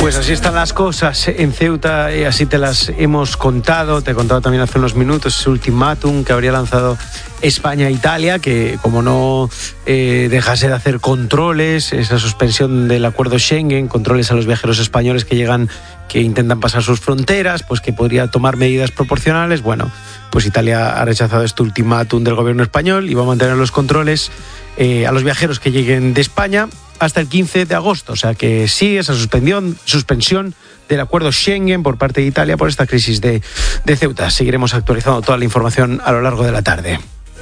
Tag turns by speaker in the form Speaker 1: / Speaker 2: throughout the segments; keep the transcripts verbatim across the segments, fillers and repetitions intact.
Speaker 1: Pues así están las cosas en Ceuta y así te las hemos contado. Te he contado también hace unos minutos ese ultimátum que habría lanzado España e Italia, que como no eh, dejase de hacer controles, esa suspensión del acuerdo Schengen, controles a los viajeros españoles que llegan, que intentan pasar sus fronteras, pues que podría tomar medidas proporcionales. Bueno, pues Italia ha rechazado este ultimátum del gobierno español y va a mantener los controles eh, a los viajeros que lleguen de España hasta el quince de agosto, o sea que sí, esa suspensión, suspensión del acuerdo Schengen por parte de Italia por esta crisis de, de Ceuta. Seguiremos actualizando toda la información a lo largo de la tarde.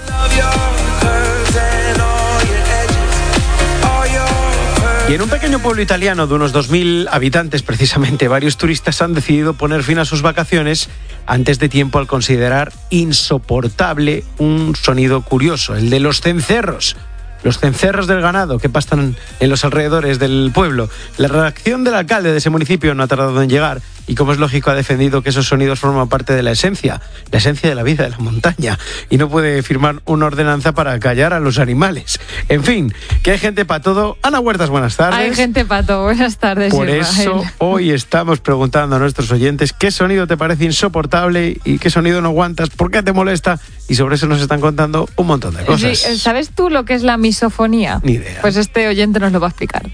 Speaker 1: Y en un pequeño pueblo italiano de unos dos mil habitantes, precisamente, varios turistas han decidido poner fin a sus vacaciones antes de tiempo al considerar insoportable un sonido curioso, el de los cencerros. Los cencerros del ganado que pastan en los alrededores del pueblo. La reacción del alcalde de ese municipio no ha tardado en llegar y, como es lógico, ha defendido que esos sonidos forman parte de la esencia, la esencia de la vida de la montaña, y no puede firmar una ordenanza para callar a los animales. En fin, que hay gente para todo. Ana Huertas, buenas tardes.
Speaker 2: Hay gente para todo, buenas tardes.
Speaker 1: Por
Speaker 2: Israel.
Speaker 1: eso hoy estamos preguntando a nuestros oyentes qué sonido te parece insoportable y qué sonido no aguantas, por qué te molesta, y sobre eso nos están contando un montón de cosas.
Speaker 2: Sí, ¿sabes tú lo que es la misofonía?
Speaker 1: Ni idea.
Speaker 2: Pues este oyente nos lo va a explicar.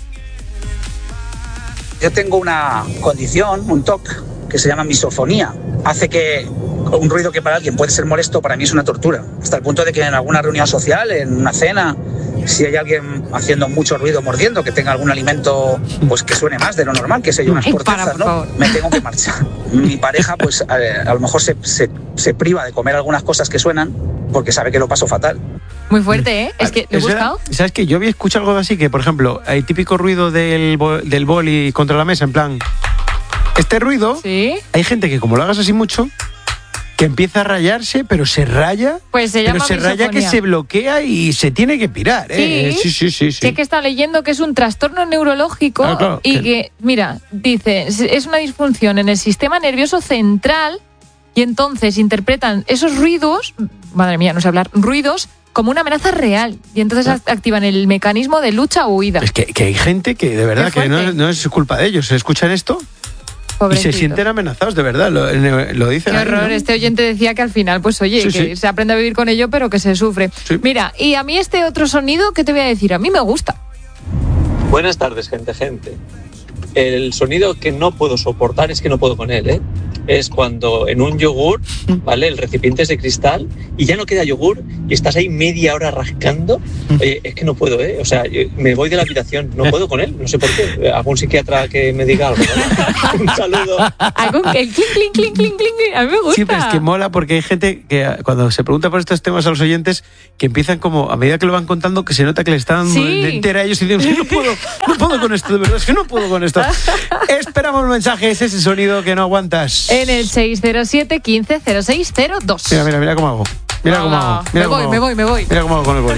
Speaker 3: Yo tengo una condición, un T O C, que se llama misofonía. Hace que un ruido que para alguien puede ser molesto, para mí es una tortura. Hasta el punto de que en alguna reunión social, en una cena, si hay alguien haciendo mucho ruido, mordiendo, que tenga algún alimento pues que suene más de lo normal, que se unas
Speaker 2: Ay,
Speaker 3: cortezas,
Speaker 2: para, por
Speaker 3: ¿no?
Speaker 2: favor.
Speaker 3: Me tengo que marchar. Mi pareja, pues a, a lo mejor se, se, se priva de comer algunas cosas que suenan porque sabe que lo paso fatal.
Speaker 2: Muy fuerte, ¿eh? Es que lo he buscado.
Speaker 1: ¿Sabes qué? Yo había escuchado algo así, que por ejemplo, hay típico ruido del, bo- del boli contra la mesa, en plan, este ruido,
Speaker 2: Sí.
Speaker 1: hay gente que como lo hagas así mucho, que empieza a rayarse, pero se raya,
Speaker 2: Pues se
Speaker 1: pero
Speaker 2: llama
Speaker 1: se raya que
Speaker 2: misofonía.
Speaker 1: se bloquea y se tiene que pirar, ¿eh?
Speaker 2: Sí.
Speaker 1: Sí, sí, sí, sí.
Speaker 2: Sí, que está leyendo que es un trastorno neurológico.
Speaker 1: Claro, claro,
Speaker 2: y
Speaker 1: que-
Speaker 2: que, mira, dice, es una disfunción en el sistema nervioso central y entonces interpretan esos ruidos, madre mía, no sé hablar, ruidos como una amenaza real y entonces
Speaker 1: Claro.
Speaker 2: activan el mecanismo de lucha o huida.
Speaker 1: Es que, que hay gente que de verdad
Speaker 2: Qué
Speaker 1: que no,
Speaker 2: fuerte.
Speaker 1: no es culpa de ellos, escuchan esto y
Speaker 2: Pobrecito.
Speaker 1: se sienten amenazados, de verdad, lo, lo dicen.
Speaker 2: Qué
Speaker 1: ahí,
Speaker 2: horror.
Speaker 1: ¿no?
Speaker 2: Este oyente decía que al final, pues oye,
Speaker 1: Sí,
Speaker 2: que
Speaker 1: sí.
Speaker 2: se aprende a vivir con ello, pero que se sufre.
Speaker 1: Sí.
Speaker 2: Mira, y a mí este otro sonido, ¿qué te voy a decir? A mí me gusta.
Speaker 4: Buenas tardes, gente, gente. El sonido que no puedo soportar es que no puedo con él, ¿eh? Es cuando en un yogur, ¿vale? El recipiente es de cristal y ya no queda yogur y estás ahí media hora rascando. Oye, es que no puedo, ¿eh? O sea, yo me voy de la habitación, no puedo con él, no sé por qué. Algún psiquiatra que me diga algo, ¿no? Un saludo.
Speaker 2: Algo que clink, clink, clink, clink, clink. A mí me gusta.
Speaker 1: Sí, pero es que mola porque hay gente que cuando se pregunta por estos temas a los oyentes, que empiezan como, a medida que lo van contando, que se nota que le están dando
Speaker 2: Sí.
Speaker 1: de entera a ellos y dicen, es que no puedo, no puedo con esto, de verdad, es que no puedo con esto. Esperamos mensajes, ese sonido que no aguantas.
Speaker 2: En el seis cero siete, quince, cero seis cero dos.
Speaker 1: Mira, mira, mira cómo hago. Mira
Speaker 2: No,
Speaker 1: cómo
Speaker 2: no.
Speaker 1: hago. Mira
Speaker 2: Me
Speaker 1: cómo
Speaker 2: voy,
Speaker 1: hago.
Speaker 2: me voy, me voy.
Speaker 1: Mira cómo hago con el boli.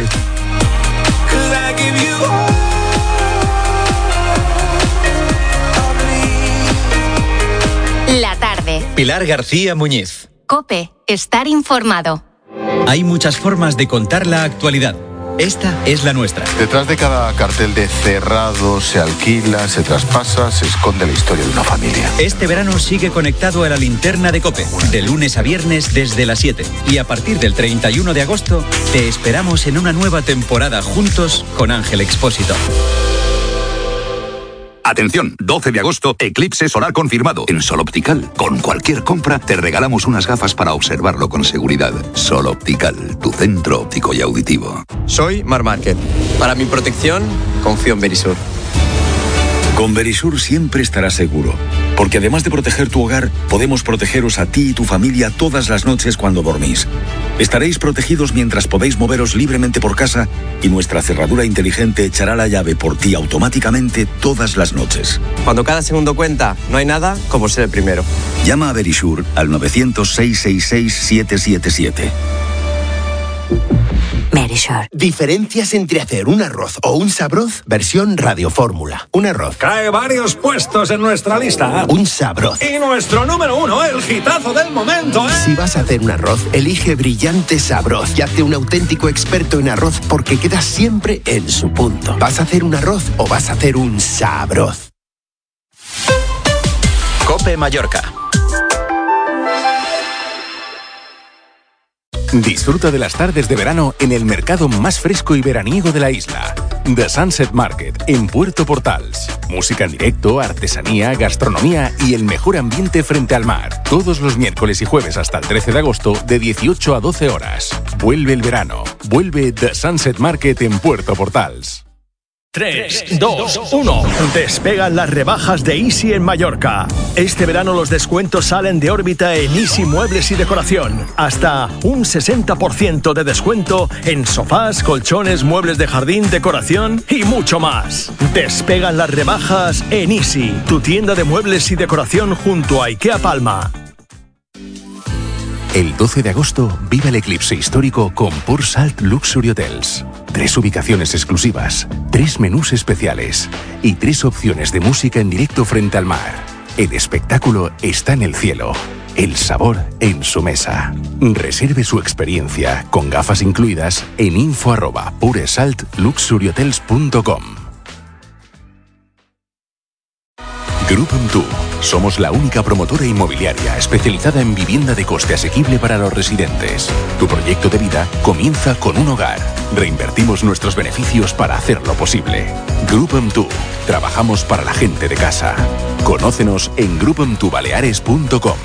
Speaker 5: La tarde.
Speaker 6: Pilar García Muñiz.
Speaker 5: COPE. Estar informado.
Speaker 6: Hay muchas formas de contar la actualidad. Esta es la nuestra.
Speaker 7: Detrás de cada cartel de cerrado, se alquila, se traspasa, se esconde la historia de una familia.
Speaker 6: Este verano sigue conectado a la linterna de COPE, de lunes a viernes desde las siete. Y a partir del treinta y uno de agosto, te esperamos en una nueva temporada juntos con Ángel Expósito.
Speaker 8: Atención, doce de agosto, eclipse solar confirmado. En Sol Optical, con cualquier compra, te regalamos unas gafas para observarlo con seguridad. Sol Optical, tu centro óptico y auditivo.
Speaker 9: Soy Mar Márquez. Para mi protección, confío en Verisur.
Speaker 10: Con Verisur siempre estarás seguro, porque además de proteger tu hogar, podemos protegeros a ti y tu familia todas las noches cuando dormís. Estaréis protegidos mientras podéis moveros libremente por casa y nuestra cerradura inteligente echará la llave por ti automáticamente todas las noches.
Speaker 9: Cuando cada segundo cuenta, no hay nada como ser el primero.
Speaker 10: Llama a Verisur al nueve cero cero, seis seis seis, siete siete siete.
Speaker 11: Verisur. Diferencias entre hacer un arroz o un sabroz versión Radio Fórmula. Un arroz.
Speaker 12: Cae varios puestos en nuestra lista.
Speaker 11: Un sabroz.
Speaker 12: Y nuestro número uno, el hitazo del momento, ¿eh?
Speaker 11: Si vas a hacer un arroz, elige Brillante Sabroz y hazte un auténtico experto en arroz porque quedas siempre en su punto. ¿Vas a hacer un arroz o vas a hacer un sabroz?
Speaker 13: COPE Mallorca.
Speaker 14: Disfruta de las tardes de verano en el mercado más fresco y veraniego de la isla. The Sunset Market, en Puerto Portals. Música en directo, artesanía, gastronomía y el mejor ambiente frente al mar. Todos los miércoles y jueves hasta el trece de agosto, de dieciocho a doce horas. Vuelve el verano. Vuelve The Sunset Market en Puerto Portals.
Speaker 15: tres, dos, uno. Despegan las rebajas de Easy en Mallorca. Este verano los descuentos salen de órbita en Easy Muebles y Decoración. Hasta un sesenta por ciento de descuento en sofás, colchones, muebles de jardín, decoración y mucho más. Despegan las rebajas en Easy, tu tienda de muebles y decoración junto a IKEA Palma.
Speaker 14: El doce de agosto, viva el eclipse histórico con Port Salt Luxury Hotels. Tres ubicaciones exclusivas, tres menús especiales y tres opciones de música en directo frente al mar. El espectáculo está en el cielo, el sabor en su mesa. Reserve su experiencia con gafas incluidas en info arroba puresalt luxury hotels punto com. Groupon dos. Somos la única promotora inmobiliaria especializada en vivienda de coste asequible para los residentes. Tu proyecto de vida comienza con un hogar. Reinvertimos nuestros beneficios para hacerlo posible. Groupon dos. Trabajamos para la gente de casa. Conócenos en groupon two baleares punto com.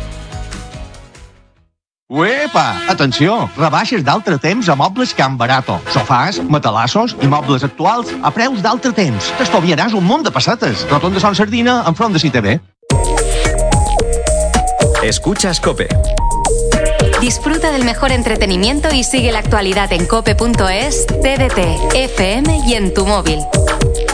Speaker 16: Uepa! Atenció! Rebaixes d'altre temps a Mobles Can Barato. Sofàs, matalassos i mobles actuals a preus d'altre temps. T'estalviaràs un munt de pessetes. Rotonda Son Sardina, enfront de C T V.
Speaker 13: Escuchas COPE.
Speaker 5: Disfruta del mejor entretenimiento y sigue la actualidad en cope punto es, T D T, F M y en tu móvil.